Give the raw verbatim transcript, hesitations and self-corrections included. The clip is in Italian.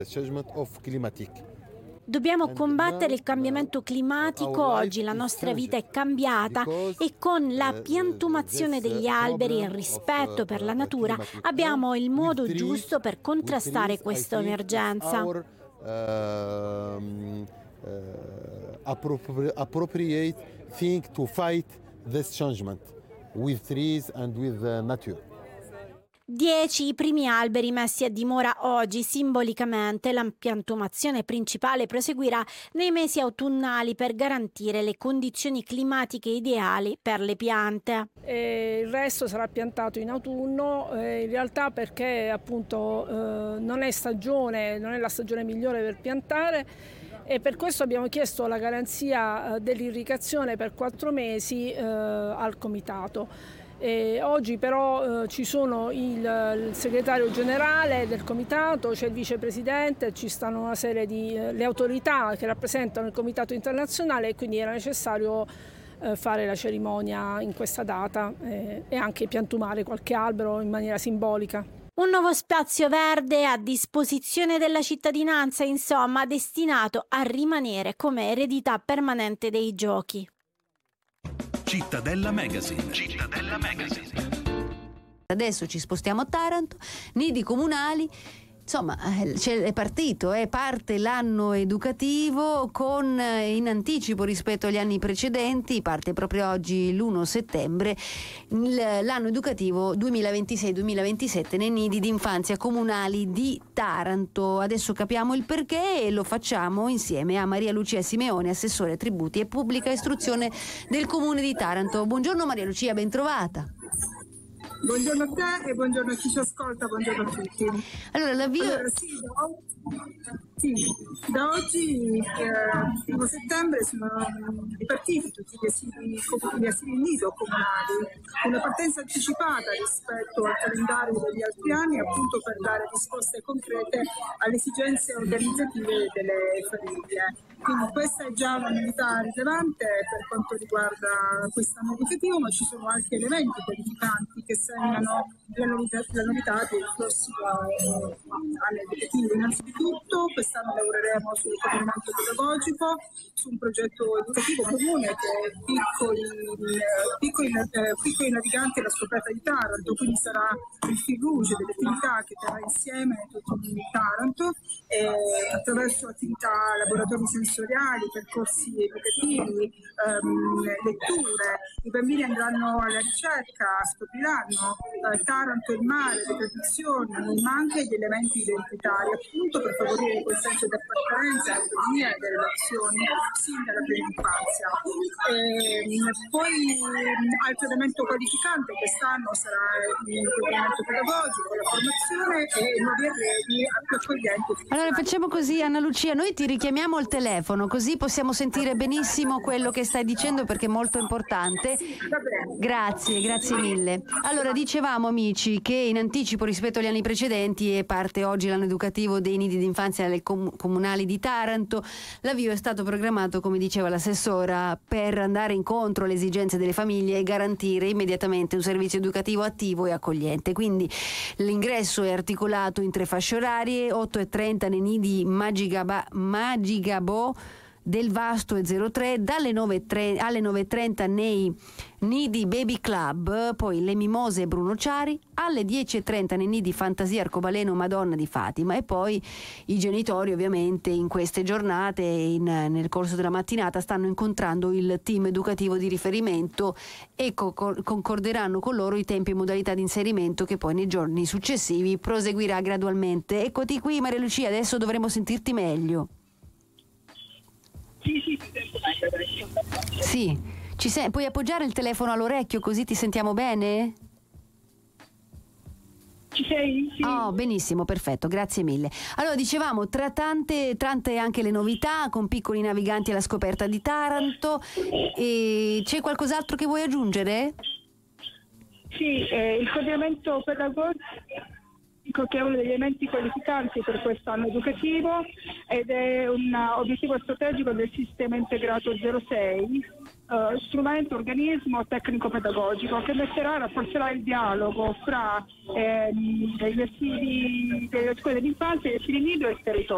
Dobbiamo combattere il cambiamento climatico oggi, la nostra vita è cambiata e con la piantumazione degli alberi e il rispetto per la natura abbiamo il modo giusto per contrastare questa emergenza. Appropriate thing to fight this changement with trees and with the nature. Dieci i primi alberi messi a dimora oggi, simbolicamente la piantumazione principale proseguirà nei mesi autunnali per garantire le condizioni climatiche ideali per le piante. E il resto sarà piantato in autunno, eh, in realtà perché appunto eh, non è stagione, non è la stagione migliore per piantare, e per questo abbiamo chiesto la garanzia eh, dell'irrigazione per quattro mesi eh, al comitato. E oggi però eh, ci sono il, il segretario generale del comitato, c'è il vicepresidente, ci stanno una serie di eh, le autorità che rappresentano il comitato internazionale, e quindi era necessario eh, fare la cerimonia in questa data eh, e anche piantumare qualche albero in maniera simbolica. Un nuovo spazio verde a disposizione della cittadinanza, insomma, destinato a rimanere come eredità permanente dei giochi. Cittadella Magazine. Cittadella Magazine. Adesso ci spostiamo a Taranto, nidi comunali. Insomma, è partito, è parte l'anno educativo con in anticipo rispetto agli anni precedenti, parte proprio oggi l'primo settembre, l'anno educativo duemilaventisei duemilaventisette nei nidi d'infanzia comunali di Taranto. Adesso capiamo il perché e lo facciamo insieme a Maria Lucia Simeone, assessore tributi e pubblica istruzione del Comune di Taranto. Buongiorno Maria Lucia, ben trovata. Buongiorno a te e buongiorno a chi ci ascolta, buongiorno a tutti. Allora, l'avvio... Allora, sì, da oggi, sì, da oggi eh, primo settembre sono ripartiti tutti gli asili, gli asili nido comunali, una partenza anticipata rispetto al calendario degli altri anni, appunto per dare risposte concrete alle esigenze organizzative delle famiglie. Quindi questa è già una novità rilevante per quanto riguarda quest'anno educativo, ma ci sono anche elementi qualificanti che segnano la novità, la novità del prossimo anno educativo. Innanzitutto quest'anno lavoreremo sul coordinamento pedagogico, su un progetto educativo comune che è Piccoli, piccoli, eh, piccoli naviganti alla scoperta di Taranto, quindi sarà il fil rouge delle attività che terrà insieme tutto il Taranto eh, attraverso attività laboratori sensoriali, percorsi educativi, ehm, letture. I bambini andranno alla ricerca, scopriranno eh, Taranto, il mare, le tradizioni, ma anche gli elementi identitari, appunto per favorire quel senso di appartenenza, l'autonomia e delle relazioni sin dalla prima infanzia. E, poi altro elemento qualificante quest'anno sarà il coordinamento pedagogico, la formazione e nuovi arredi più accoglienti. Allora facciamo così, Anna Lucia, noi ti richiamiamo al telefono così possiamo sentire benissimo quello che stai dicendo perché è molto importante. Grazie, grazie mille. Allora dicevamo amici che in anticipo rispetto agli anni precedenti e parte oggi l'anno educativo dei nidi d'infanzia del com- comunali di Taranto. L'avvio è stato programmato, come diceva l'assessora, per andare incontro alle esigenze delle famiglie e garantire immediatamente un servizio educativo attivo e accogliente. Quindi l'ingresso è articolato in tre fasce orarie: otto e trenta nei nidi Magigaba, Magigabo del Vasto e zero tre, dalle nove alle nove e trenta nei nidi Baby Club, poi le Mimose e Bruno Ciari, alle dieci e trenta nei nidi Fantasia Arcobaleno Madonna di Fatima, e poi i genitori ovviamente in queste giornate in, nel corso della mattinata stanno incontrando il team educativo di riferimento e co- concorderanno con loro i tempi e modalità di inserimento che poi nei giorni successivi proseguirà gradualmente. Eccoti qui Maria Lucia, adesso dovremo sentirti meglio. Sì, sì, ti sento meglio. Sì, ci sei, puoi appoggiare il telefono all'orecchio così ti sentiamo bene? Ci sei? Sì. Oh, benissimo, perfetto, grazie mille. Allora, dicevamo, tra tante, tante anche le novità, con piccoli naviganti alla scoperta di Taranto, e c'è qualcos'altro che vuoi aggiungere? Sì, eh, il coordinamento pedagogico che è uno degli elementi qualificanti per quest'anno educativo ed è un obiettivo strategico del sistema integrato zero sei, uh, strumento, organismo tecnico-pedagogico che metterà, rafforzerà il dialogo fra eh, gli asili delle scuole dell'infanzia, gli asili nido e il territorio.